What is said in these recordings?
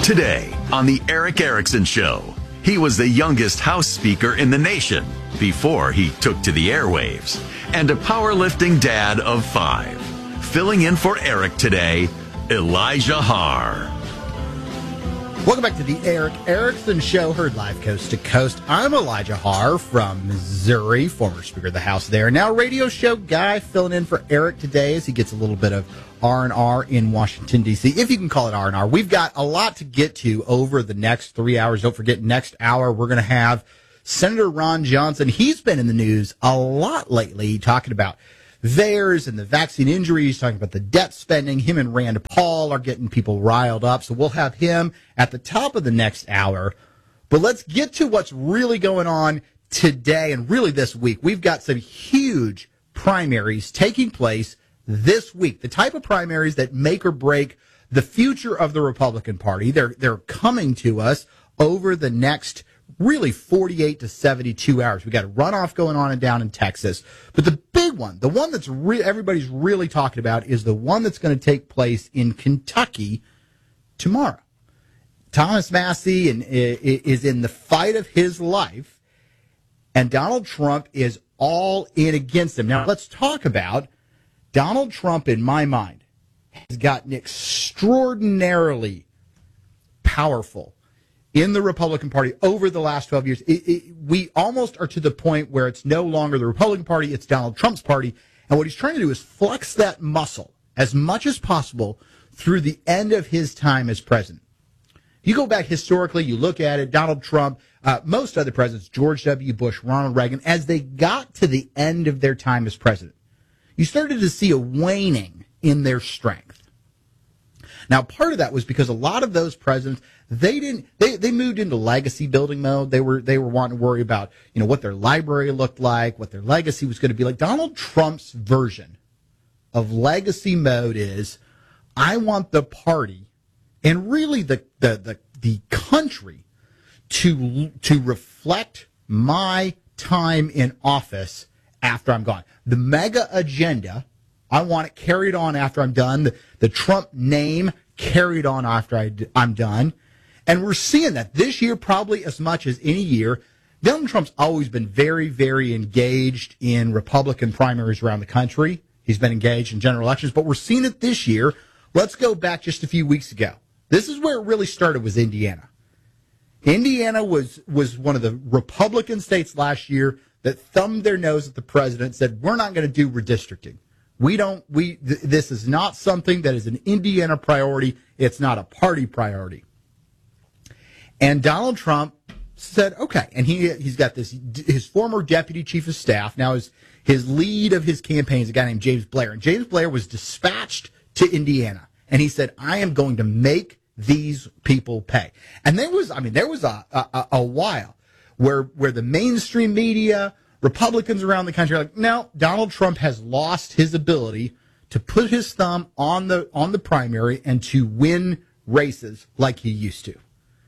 Today on The Erick Erickson Show, he was the youngest House Speaker in the nation before he took to the airwaves, and a powerlifting dad of 5. Filling in for Eric today, Elijah Haar. Welcome back to The Erick Erickson Show, heard live coast to coast. I'm Elijah Haar from Missouri, former Speaker of the House there. Now radio show guy filling in for Eric today as he gets a little bit of R&R in Washington, D.C., if you can call it R&R. We've got a lot to get to over the next 3 hours. Don't forget, next hour, we're going to have Senator Ron Johnson. He's been in the news a lot lately, talking about VAERS and the vaccine injuries, talking about the debt spending. Him and Rand Paul are getting people riled up, so we'll have him at the top of the next hour. But let's get to what's really going on today and really this week. We've got some huge primaries taking place this week, the type of primaries that make or break the future of the Republican Party. They're coming to us over the next really 48 to 72 hours. We got a runoff going on and down in Texas. But the big one, the one that's everybody's really talking about, is the one that's going to take place in Kentucky tomorrow. Thomas Massie is in the fight of his life, and Donald Trump is all in against him. Now, let's talk about Donald Trump, in my mind, has gotten extraordinarily powerful in the Republican Party over the last 12 years. We almost are to the point where it's no longer the Republican Party, it's Donald Trump's party. And what he's trying to do is flex that muscle as much as possible through the end of his time as president. You go back historically, you look at it, Donald Trump, most other presidents, George W. Bush, Ronald Reagan, as they got to the end of their time as president, you started to see a waning in their strength. Now, part of that was because a lot of those presidents, they moved into legacy building mode. They were wanting to worry about, what their library looked like, what their legacy was going to be like. Donald Trump's version of legacy mode is, I want the party and really the country to reflect my time in office after I'm gone. The mega agenda, I want it carried on after I'm done. The Trump name carried on after I'm done. And we're seeing that this year probably as much as any year. Donald Trump's always been very, very engaged in Republican primaries around the country. He's been engaged in general elections, but we're seeing it this year. Let's go back just a few weeks ago. This is where it really started, was Indiana. Indiana was one of the Republican states last year that thumbed their nose at the president, said, we're not going to do redistricting. This is not something that is an Indiana priority. It's not a party priority. And Donald Trump said, okay. And he's got his former deputy chief of staff. Now his lead of his campaign is a guy named James Blair. And James Blair was dispatched to Indiana. And he said, I am going to make these people pay. And there was a while where the mainstream media, Republicans around the country are like, no, Donald Trump has lost his ability to put his thumb on the primary and to win races like he used to.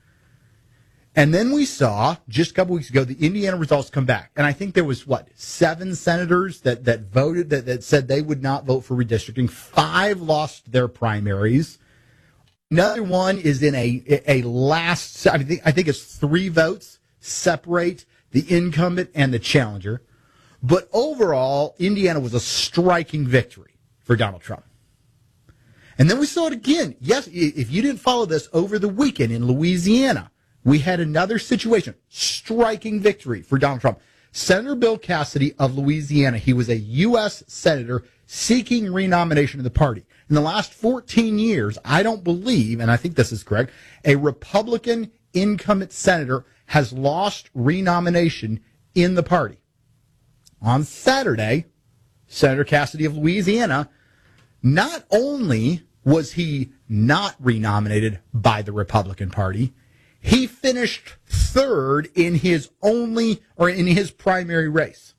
And then we saw, just a couple weeks ago, the Indiana results come back. And I think there was, 7 senators that voted, that said they would not vote for redistricting. 5 lost their primaries. Another one is in a last, I think it's 3 votes separate the incumbent and the challenger. But overall, Indiana was a striking victory for Donald Trump. And then we saw it again. Yes, if you didn't follow this, over the weekend in Louisiana, we had another situation. Striking victory for Donald Trump. Senator Bill Cassidy of Louisiana, he was a U.S. senator seeking renomination of the party. In the last 14 years, I don't believe, and I think this is correct, a Republican incumbent senator has lost renomination in the party. On Saturday, Senator Cassidy of Louisiana, not only was he not renominated by the Republican Party, he finished 3rd in his primary race.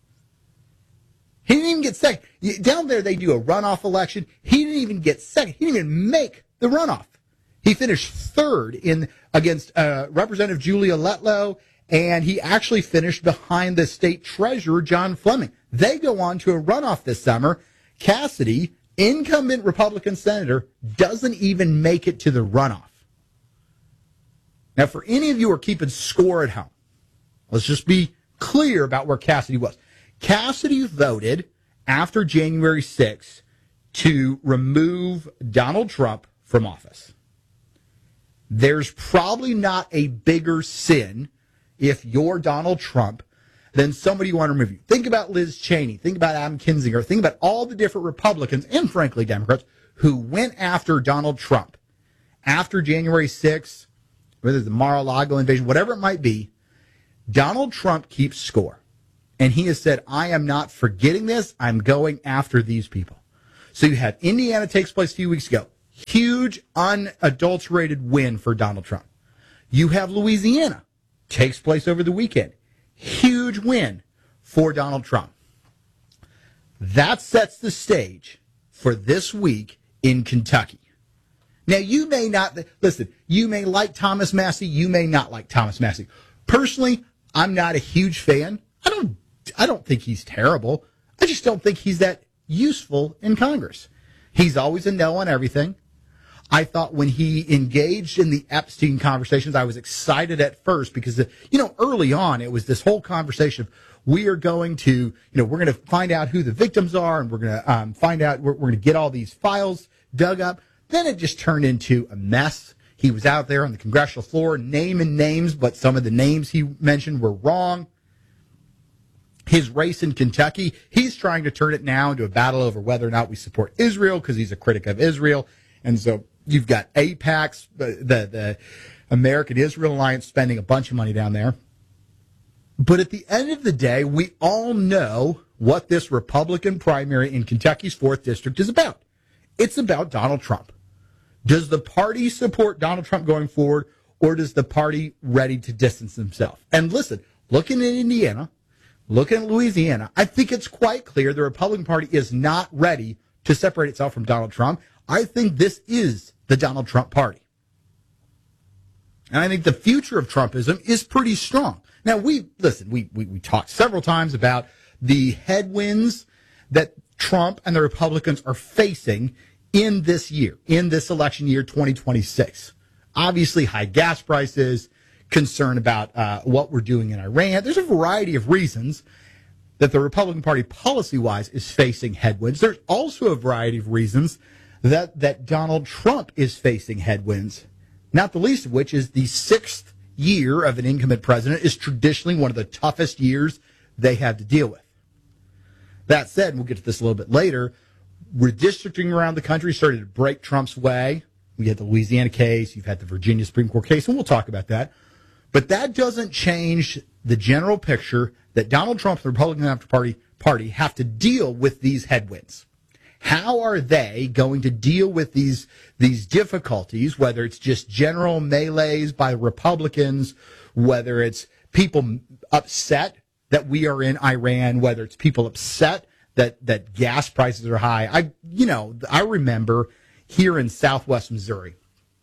He didn't even get second. Down there, they do a runoff election. He didn't even get second. He didn't even make the runoff. He finished 3rd against Representative Julia Letlow, and he actually finished behind the state treasurer, John Fleming. They go on to a runoff this summer. Cassidy, incumbent Republican senator, doesn't even make it to the runoff. Now, for any of you who are keeping score at home, let's just be clear about where Cassidy was. Cassidy voted after January 6th to remove Donald Trump from office. There's probably not a bigger sin if you're Donald Trump than somebody you want to remove you. Think about Liz Cheney. Think about Adam Kinzinger. Think about all the different Republicans and, frankly, Democrats who went after Donald Trump after January 6th, whether it's the Mar-a-Lago invasion, whatever it might be. Donald Trump keeps score. And he has said, I am not forgetting this. I'm going after these people. So you have Indiana takes place a few weeks ago. Huge, unadulterated win for Donald Trump. You have Louisiana takes place over the weekend. Huge win for Donald Trump. That sets the stage for this week in Kentucky. Now, you may not, listen, you may like Thomas Massie, you may not like Thomas Massie. Personally, I'm not a huge fan. I don't think he's terrible. I just don't think he's that useful in Congress. He's always a no on everything. I thought when he engaged in the Epstein conversations, I was excited at first because, early on, it was this whole conversation of we are going to, we're going to find out who the victims are and we're going to find out, we're going to get all these files dug up. Then it just turned into a mess. He was out there on the congressional floor naming names, but some of the names he mentioned were wrong. His race in Kentucky, he's trying to turn it now into a battle over whether or not we support Israel because he's a critic of Israel. And so you've got AIPAC, the American Israel Alliance, spending a bunch of money down there. But at the end of the day, we all know what this Republican primary in Kentucky's 4th District is about. It's about Donald Trump. Does the party support Donald Trump going forward, or does the party ready to distance himself? And listen, looking at Indiana, looking at Louisiana, I think it's quite clear the Republican Party is not ready to separate itself from Donald Trump. I think this is the Donald Trump Party. And I think the future of Trumpism is pretty strong. Now, we talked several times about the headwinds that Trump and the Republicans are facing in this year, in this election year, 2026. Obviously, high gas prices, concern about what we're doing in Iran. There's a variety of reasons that the Republican Party policy-wise is facing headwinds. There's also a variety of reasons that Donald Trump is facing headwinds, not the least of which is the 6th year of an incumbent president is traditionally one of the toughest years they have to deal with. That said, and we'll get to this a little bit later, redistricting around the country started to break Trump's way. We had the Louisiana case, you've had the Virginia Supreme Court case, and we'll talk about that. But that doesn't change the general picture that Donald Trump and the Republican Party have to deal with these headwinds. How are they going to deal with these difficulties, whether it's just general melees by Republicans, whether it's people upset that we are in Iran, whether it's people upset that gas prices are high. I remember here in Southwest Missouri,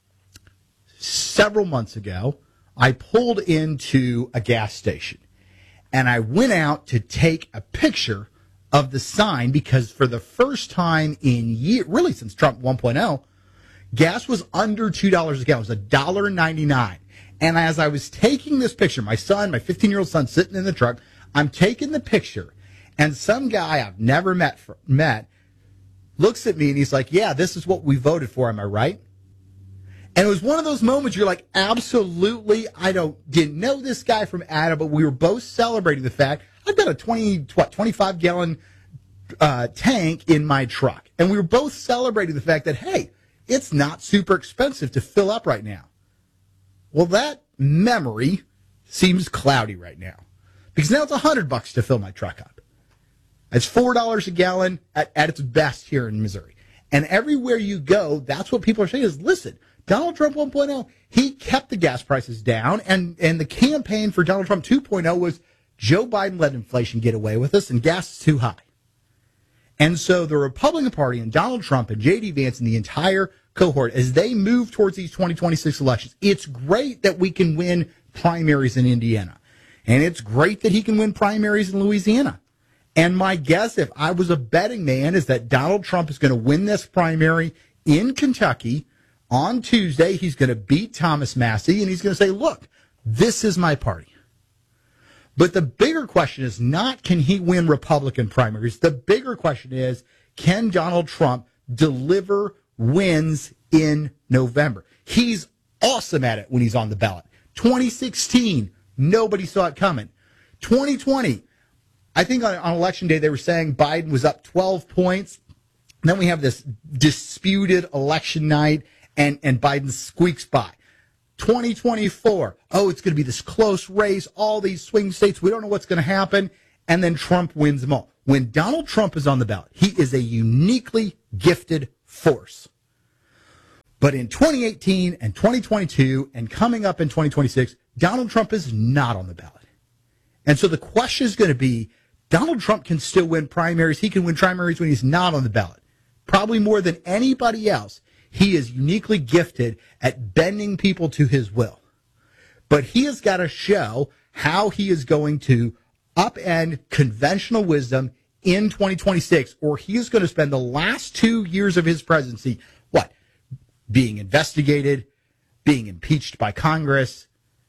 several months ago, I pulled into a gas station and I went out to take a picture of the sign because for the first time in years, really since Trump 1.0, gas was under $2 a gallon. It was $1.99. And as I was taking this picture, my 15-year-old son sitting in the truck, I'm taking the picture, and some guy I've never met looks at me and he's like, yeah, this is what we voted for, am I right? And it was one of those moments you're like, absolutely, didn't know this guy from Adam, but we were both celebrating the fact I've got a 25-gallon tank in my truck. And we were both celebrating the fact that, hey, it's not super expensive to fill up right now. Well, that memory seems cloudy right now. Because now it's $100 to fill my truck up. It's $4 a gallon at its best here in Missouri. And everywhere you go, that's what people are saying is, listen, Donald Trump 1.0, he kept the gas prices down, and the campaign for Donald Trump 2.0 was Joe Biden let inflation get away with us, and gas is too high. And so the Republican Party and Donald Trump and J.D. Vance and the entire cohort, as they move towards these 2026 elections, it's great that we can win primaries in Indiana. And it's great that he can win primaries in Louisiana. And my guess, if I was a betting man, is that Donald Trump is going to win this primary in Kentucky On Tuesday, he's going to beat Thomas Massie, and he's going to say, look, this is my party. But the bigger question is not, can he win Republican primaries? The bigger question is, can Donald Trump deliver wins in November? He's awesome at it when he's on the ballot. 2016, nobody saw it coming. 2020, I think on Election Day they were saying Biden was up 12 points. And then we have this disputed election night, and Biden squeaks by. 2024, it's going to be this close race, all these swing states, we don't know what's going to happen, and then Trump wins them all. When Donald Trump is on the ballot, he is a uniquely gifted force. But in 2018 and 2022 and coming up in 2026, Donald Trump is not on the ballot. And so the question is going to be, Donald Trump can still win primaries. He can win primaries when he's not on the ballot. Probably more than anybody else. He is uniquely gifted at bending people to his will. But he has got to show how he is going to upend conventional wisdom in 2026, or he is going to spend the last 2 years of his presidency, being investigated, being impeached by Congress,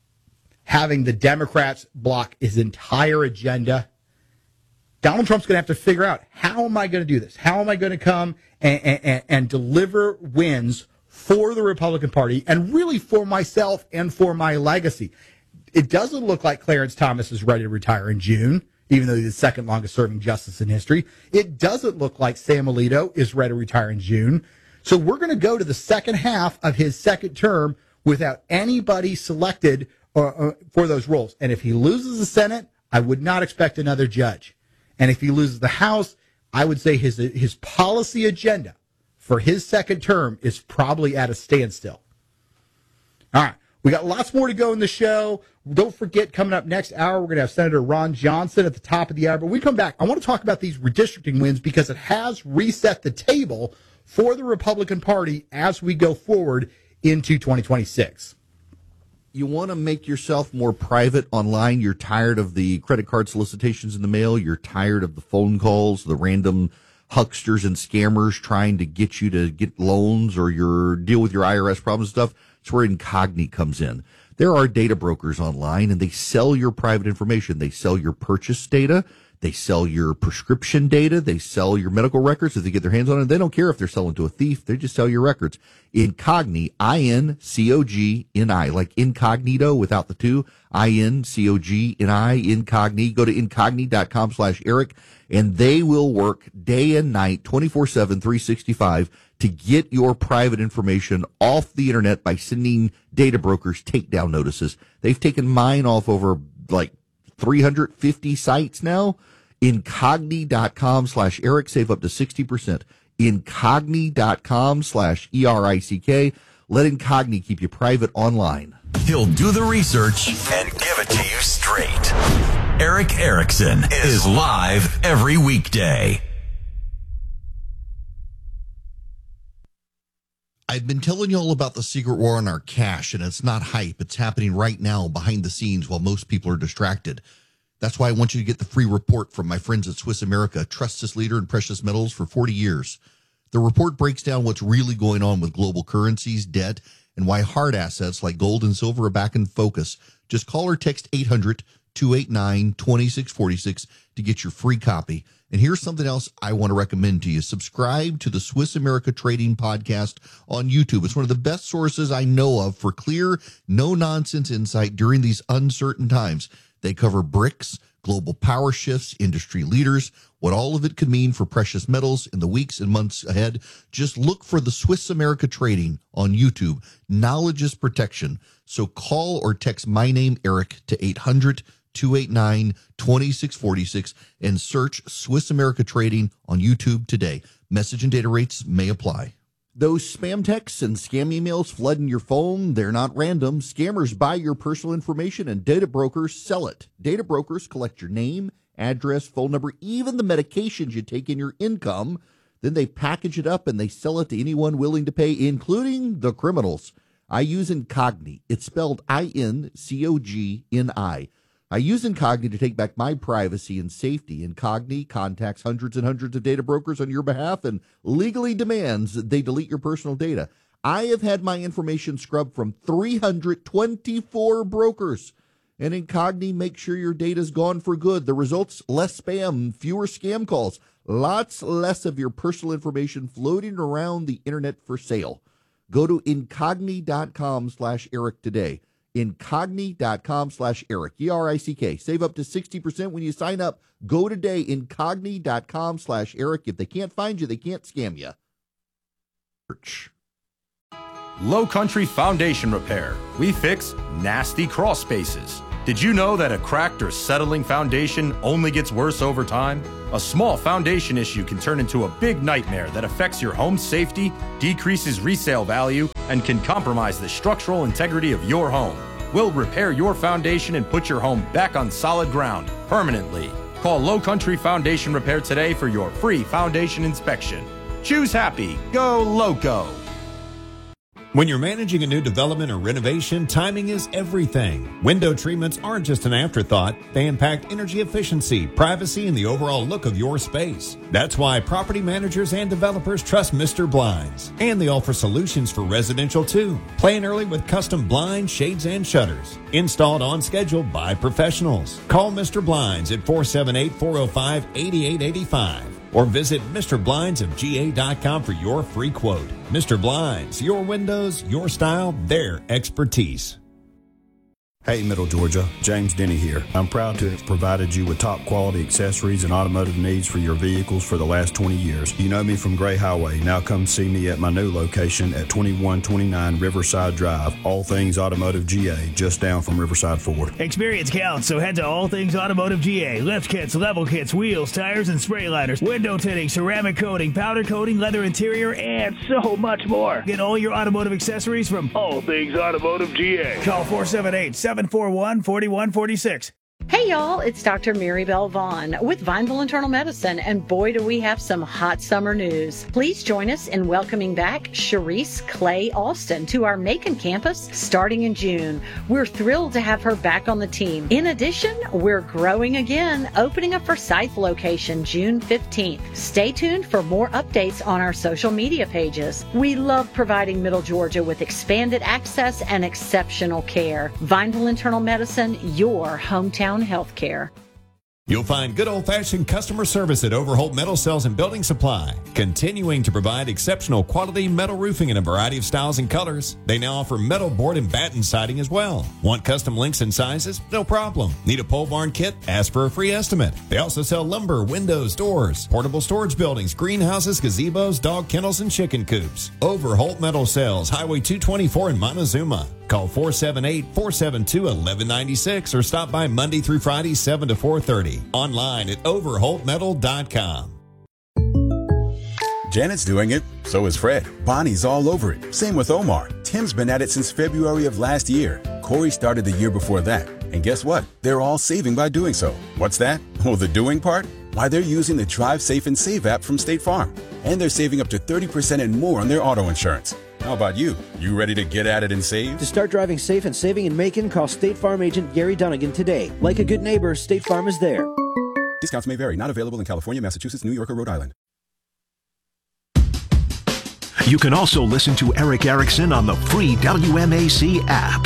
having the Democrats block his entire agenda. Donald Trump's going to have to figure out, how am I going to do this? How am I going to come and deliver wins for the Republican Party and really for myself and for my legacy? It doesn't look like Clarence Thomas is ready to retire in June, even though he's the second longest serving justice in history. It doesn't look like Sam Alito is ready to retire in June. So we're going to go to the second half of his second term without anybody selected for those roles. And if he loses the Senate, I would not expect another judge. And if he loses the House, I would say his policy agenda for his second term is probably at a standstill. All right. We got lots more to go in the show. Don't forget, coming up next hour, we're going to have Senator Ron Johnson at the top of the hour. But when we come back, I want to talk about these redistricting wins because it has reset the table for the Republican Party as we go forward into 2026. You want to make yourself more private online. You're tired of the credit card solicitations in the mail. You're tired of the phone calls, the random hucksters and scammers trying to get you to get loans or deal with your IRS problems and stuff. It's where Incogni comes in. There are data brokers online, and they sell your private information. They sell your purchase data. They sell your prescription data. They sell your medical records if they get their hands on it. They don't care if they're selling to a thief. They just sell your records. Incogni, I-N-C-O-G-N-I, like incognito without the two, I-N-C-O-G-N-I, Incogni. Go to incogni.com/Eric, and they will work day and night, 24/7, 365, to get your private information off the internet by sending data brokers takedown notices. They've taken mine off over like 350 sites now. Incogni.com/Eric, save up to 60%. Incogni.com/ERICK. Let Incogni keep you private online. He'll do the research and give it to you straight. Eric Erickson is live every weekday. I've been telling you all about the secret war on our cash, and it's not hype. It's happening right now behind the scenes while most people are distracted. That's why I want you to get the free report from my friends at Swiss America, a trusted leader in precious metals for 40 years. The report breaks down what's really going on with global currencies, debt, and why hard assets like gold and silver are back in focus. Just call or text 800-289-2646 to get your free copy. And here's something else I want to recommend to you. Subscribe to the Swiss America Trading Podcast on YouTube. It's one of the best sources I know of for clear, no-nonsense insight during these uncertain times. They cover BRICS, global power shifts, industry leaders, what all of it could mean for precious metals in the weeks and months ahead. Just look for the Swiss America Trading on YouTube. Knowledge is protection. So call or text my name, Eric, to 800-289-2646 and search Swiss America Trading on YouTube today. Message and data rates may apply. Those spam texts and scam emails flooding your phone, they're not random. Scammers buy your personal information and data brokers sell it. Data brokers collect your name, address, phone number, even the medications you take in your income. Then they package it up and they sell it to anyone willing to pay, including the criminals. I use Incogni. It's spelled I-N-C-O-G-N-I. I use Incogni to take back my privacy and safety. Incogni contacts hundreds and hundreds of data brokers on your behalf and legally demands that they delete your personal data. I have had my information scrubbed from 324 brokers. And Incogni makes sure your data's gone for good. The results, less spam, fewer scam calls, lots less of your personal information floating around the internet for sale. Go to Incogni.com/Eric today. Incogni.com/Eric, ERICK. Save up to 60% when you sign up. Go today, Incogni.com/Eric. If they can't find you, they can't scam you. Low Country Foundation Repair. We fix nasty crawl spaces. Did you know that a cracked or settling foundation only gets worse over time? A small foundation issue can turn into a big nightmare that affects your home's safety, decreases resale value, and can compromise the structural integrity of your home. We'll repair your foundation and put your home back on solid ground permanently. Call Low Country Foundation Repair today for your free foundation inspection. Choose happy. Go Loco. When you're managing a new development or renovation, timing is everything. Window treatments aren't just an afterthought. They impact energy efficiency, privacy, and the overall look of your space. That's why property managers and developers trust Mr. Blinds. And they offer solutions for residential too. Plan early with custom blinds, shades, and shutters. Installed on schedule by professionals. Call Mr. Blinds at 478-405-8885. Or visit MrBlindsofGA.com for your free quote. Mr. Blinds, your windows, your style, their expertise. Hey, Middle Georgia, James Denny here. I'm proud to have provided you with top quality accessories and automotive needs for your vehicles for the last 20 years. You know me from Gray Highway. Now come see me at my new location at 2129 Riverside Drive. All Things Automotive GA, just down from Riverside Ford. Experience counts, so head to All Things Automotive GA. Lift kits, level kits, wheels, tires, and spray liners, window tinting, ceramic coating, powder coating, leather interior, and so much more. Get all your automotive accessories from All Things Automotive GA. Call 478-741-4146. Hey y'all, it's Dr. Maribel Vaughn with Vineville Internal Medicine, and boy do we have some hot summer news. Please join us in welcoming back Sharice Clay Alston to our Macon campus starting in June. We're thrilled to have her back on the team. In addition, we're growing again, opening a Forsyth location June 15th. Stay tuned for more updates on our social media pages. We love providing Middle Georgia with expanded access and exceptional care. Vineville Internal Medicine, your hometown healthcare. You'll find good old-fashioned customer service at Overholt Metal Sales and Building Supply, continuing to provide exceptional quality metal roofing in a variety of styles and colors. They now offer metal board and batten siding as well. Want custom lengths and sizes? No problem. Need a pole barn kit? Ask for a free estimate. They also sell lumber, windows, doors, portable storage buildings, greenhouses, gazebos, dog kennels, and chicken coops. Overholt Metal Sales, Highway 224 in Montezuma. Call 478-472-1196 or stop by Monday through Friday, 7 to 4:30. Online at overholtmetal.com. Janet's doing it. So is Fred. Bonnie's all over it. Same with Omar. Tim's been at it since February of last year. Corey started the year before that. And guess what? They're all saving by doing so. What's that? Well, the doing part? Why, they're using the Drive Safe and Save app from State Farm. And they're saving up to 30% and more on their auto insurance. How about you? You ready to get at it and save? To start driving safe and saving in Macon, call State Farm agent Gary Dunnigan today. Like a good neighbor, State Farm is there. Discounts may vary. Not available in California, Massachusetts, New York, or Rhode Island. You can also listen to Eric Erickson on the free WMAC app.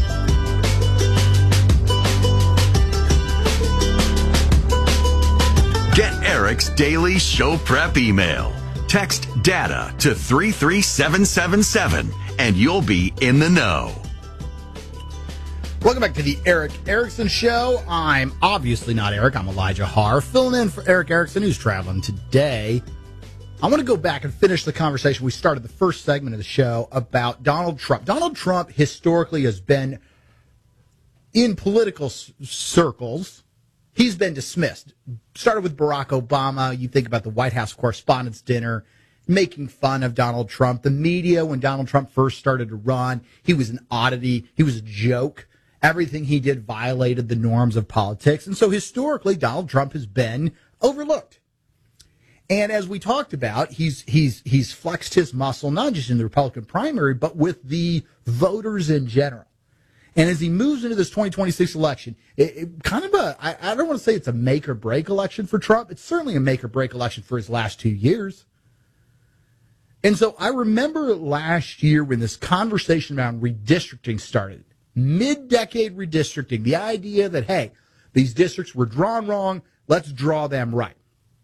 Get Eric's daily show prep email. Text DATA to 33777 and you'll be in the know. Welcome back to the Eric Erickson Show. I'm obviously not Eric. I'm Elijah Haar, filling in for Eric Erickson, who's traveling today. I want to go back and finish the conversation we started the first segment of the show about Donald Trump. Donald Trump historically has been, in political circles, he's been dismissed. Started with Barack Obama. You think about the White House Correspondents' Dinner, making fun of Donald Trump. The media, when Donald Trump first started to run, he was an oddity. He was a joke. Everything he did violated the norms of politics. And so historically, Donald Trump has been overlooked. And as we talked about, he's flexed his muscle, not just in the Republican primary, but with the voters in general. And as he moves into this 2026 election, I don't want to say it's a make or break election for Trump. It's certainly a make or break election for his last 2 years. And so I remember last year when this conversation around redistricting started, mid-decade redistricting, the idea that, hey, these districts were drawn wrong, let's draw them right.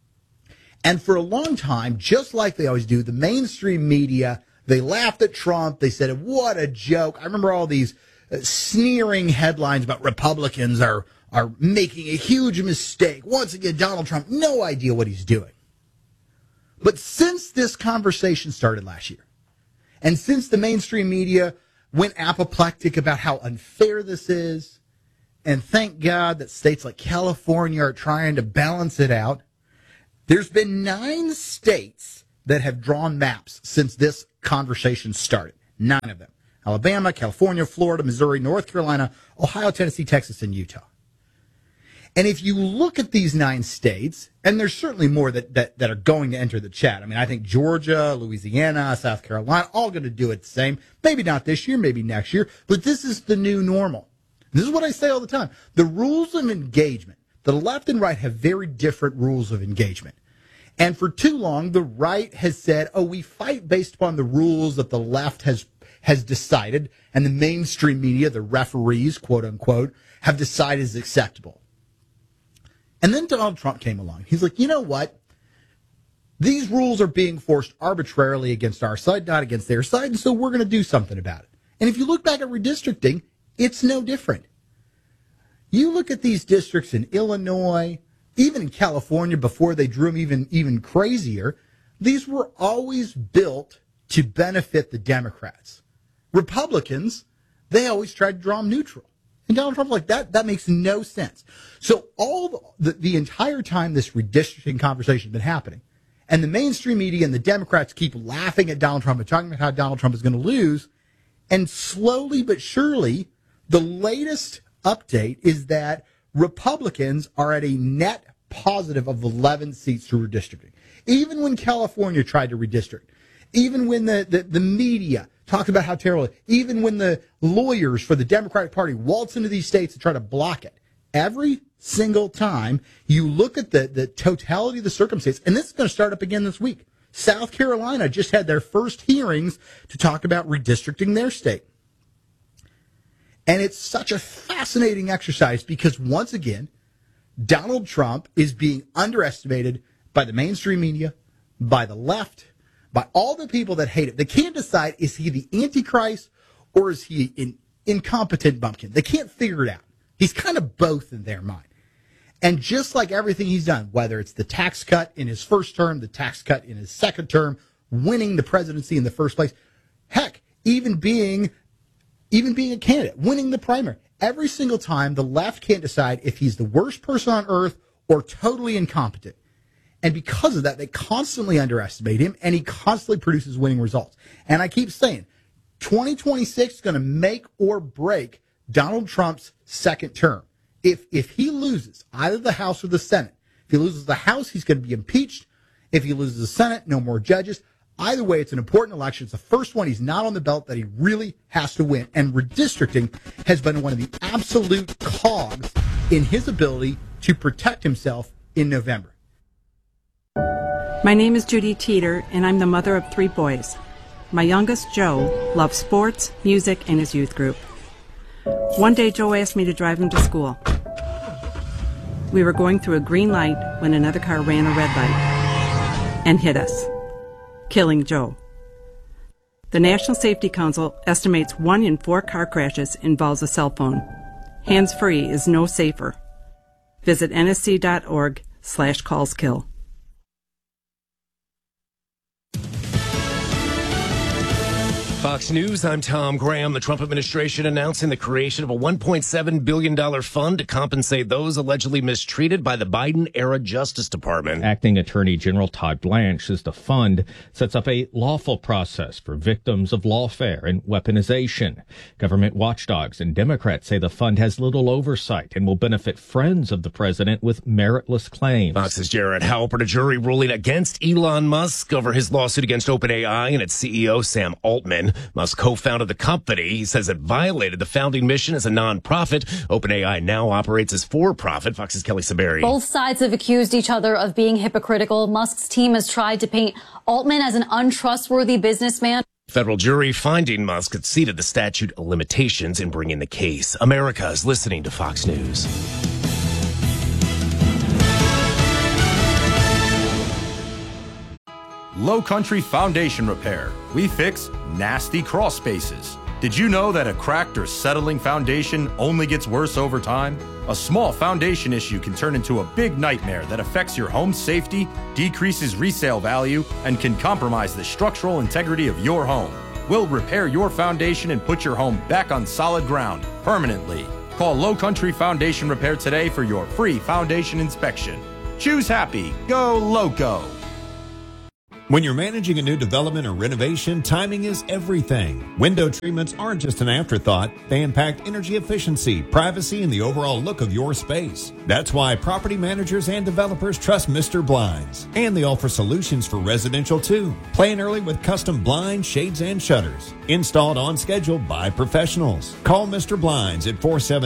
And for a long time, just like they always do, the mainstream media, they laughed at Trump. They said, what a joke. I remember all these sneering headlines about Republicans are making a huge mistake. Once again, Donald Trump, no idea what he's doing. But since this conversation started last year, and since the mainstream media went apoplectic about how unfair this is, and thank God that states like California are trying to balance it out, there's been 9 states that have drawn maps since this conversation started. 9 of them. Alabama, California, Florida, Missouri, North Carolina, Ohio, Tennessee, Texas, and Utah. And if you look at these 9 states, and there's certainly more that are going to enter the chat. I mean, I think Georgia, Louisiana, South Carolina, all going to do it the same. Maybe not this year, maybe next year, but this is the new normal. This is what I say all the time. The rules of engagement, the left and right have very different rules of engagement. And for too long, the right has said, oh, we fight based upon the rules that the left has decided, and the mainstream media, the referees, quote unquote, have decided is acceptable. And then Donald Trump came along. He's like, you know what? These rules are being forced arbitrarily against our side, not against their side, and so we're going to do something about it. And if you look back at redistricting, it's no different. You look at these districts in Illinois, even in California before they drew them even crazier, these were always built to benefit the Democrats. Republicans, they always tried to draw them neutral. And Donald Trump like that makes no sense. So all the entire time this redistricting conversation has been happening, and the mainstream media and the Democrats keep laughing at Donald Trump and talking about how Donald Trump is going to lose, and slowly but surely, the latest update is that Republicans are at a net positive of 11 seats through redistricting. Even when California tried to redistrict, even when the media talked about how terrible it is, even when the lawyers for the Democratic Party waltz into these states and try to block it, every single time you look at the totality of the circumstances, and this is going to start up again this week. South Carolina just had their first hearings to talk about redistricting their state. And it's such a fascinating exercise because, once again, Donald Trump is being underestimated by the mainstream media, by the left, by all the people that hate him. They can't decide, is he the Antichrist or is he an incompetent bumpkin? They can't figure it out. He's kind of both in their mind. And just like everything he's done, whether it's the tax cut in his first term, the tax cut in his second term, winning the presidency in the first place, heck, even being a candidate, winning the primary, every single time the left can't decide if he's the worst person on earth or totally incompetent. And because of that, they constantly underestimate him, and he constantly produces winning results. And I keep saying, 2026 is going to make or break Donald Trump's second term. If he loses either the House or the Senate, if he loses the House, he's going to be impeached. If he loses the Senate, no more judges. Either way, it's an important election. It's the first one he's not on the ballot that he really has to win. And redistricting has been one of the absolute cogs in his ability to protect himself in November. My name is Judy Teeter, and I'm the mother of 3 boys. My youngest, Joe, loves sports, music, and his youth group. One day, Joe asked me to drive him to school. We were going through a green light when another car ran a red light and hit us, killing Joe. The National Safety Council estimates 1 in 4 car crashes involves a cell phone. Hands-free is no safer. Visit nsc.org/callskill. Fox News, I'm Tom Graham. The Trump administration announcing the creation of a $1.7 billion fund to compensate those allegedly mistreated by the Biden-era Justice Department. Acting Attorney General Todd Blanche says the fund sets up a lawful process for victims of lawfare and weaponization. Government watchdogs and Democrats say the fund has little oversight and will benefit friends of the president with meritless claims. Fox's Jared Halpert, a jury ruling against Elon Musk over his lawsuit against OpenAI and its CEO Sam Altman. Origin. Musk co-founded the company. He says it violated the founding mission as a non-profit. OpenAI now operates as for-profit. Fox's Kelly Saberi. Both sides have accused each other of being hypocritical. Musk's team has tried to paint Altman as an untrustworthy businessman. Federal jury finding Musk exceeded the statute of limitations in bringing the case. America is listening to Fox News. Low Country Foundation Repair. We fix nasty crawl spaces. Did you know that a cracked or settling foundation only gets worse over time? A small foundation issue can turn into a big nightmare that affects your home's safety, decreases resale value, and can compromise the structural integrity of your home. We'll repair your foundation and put your home back on solid ground permanently. Call Low Country Foundation Repair today for your free foundation inspection. Choose happy. Go Loco. When you're managing a new development or renovation, timing is everything. Window treatments aren't just an afterthought. They impact energy efficiency, privacy, and the overall look of your space. That's why property managers and developers trust Mr. Blinds. And they offer solutions for residential too. Plan early with custom blinds, shades, and shutters. Installed on schedule by professionals. Call Mr. Blinds at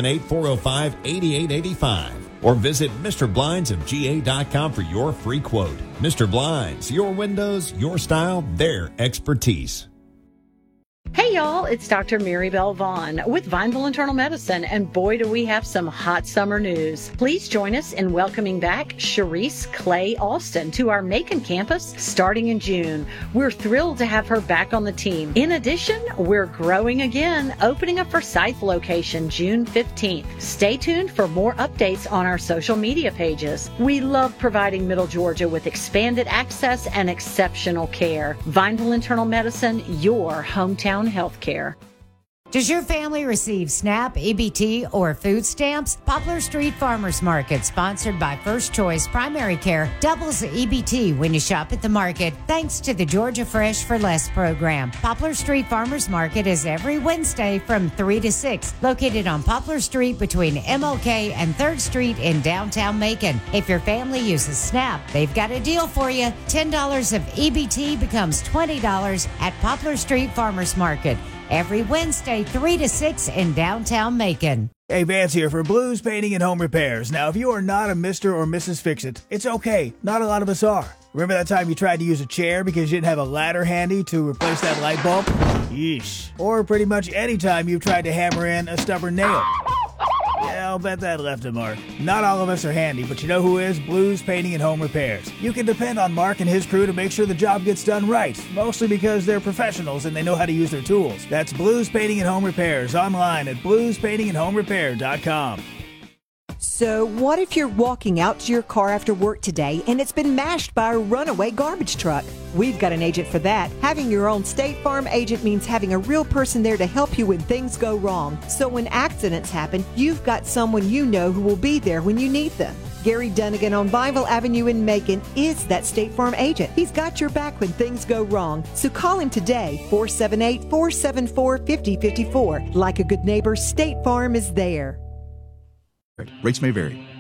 478-405-8885. Or visit MrBlindsofGA.com for your free quote. Mr. Blinds, your windows, your style, their expertise. Hey y'all, it's Dr. Maribel Vaughn with Vineville Internal Medicine, and boy do we have some hot summer news. Please join us in welcoming back Cherise Clay Alston to our Macon campus starting in June. We're thrilled to have her back on the team. In addition, we're growing again, opening a Forsyth location June 15th. Stay tuned for more updates on our social media pages. We love providing Middle Georgia with expanded access and exceptional care. Vineville Internal Medicine, your hometown healthcare. Does your family receive SNAP, EBT, or food stamps? Poplar Street Farmers Market, sponsored by First Choice Primary Care, doubles the EBT when you shop at the market, thanks to the Georgia Fresh for Less program. Poplar Street Farmers Market is every Wednesday from 3 to 6, located on Poplar Street between MLK and 3rd Street in downtown Macon. If your family uses SNAP, they've got a deal for you. $10 of EBT becomes $20 at Poplar Street Farmers Market. Every Wednesday, 3 to 6 in downtown Macon. Hey, Vance here for Blues Painting and Home Repairs. Now, if you are not a Mr. or Mrs. Fix-It, it's okay. Not a lot of us are. Remember that time you tried to use a chair because you didn't have a ladder handy to replace that light bulb? Yeesh. Or pretty much any time you've tried to hammer in a stubborn nail. Yeah, I'll bet that left a mark. Not all of us are handy, but you know who is? Blues Painting and Home Repairs. You can depend on Mark and his crew to make sure the job gets done right, mostly because they're professionals and they know how to use their tools. That's Blues Painting and Home Repairs, online at bluespaintingandhomerepair.com. So what if you're walking out to your car after work today and it's been mashed by a runaway garbage truck? We've got an agent for that. Having your own State Farm agent means having a real person there to help you when things go wrong. So when accidents happen, you've got someone you know who will be there when you need them. Gary Dunnigan on Vineville Avenue in Macon is that State Farm agent. He's got your back when things go wrong. So call him today, 478-474-5054. Like a good neighbor, State Farm is there. Rates may vary.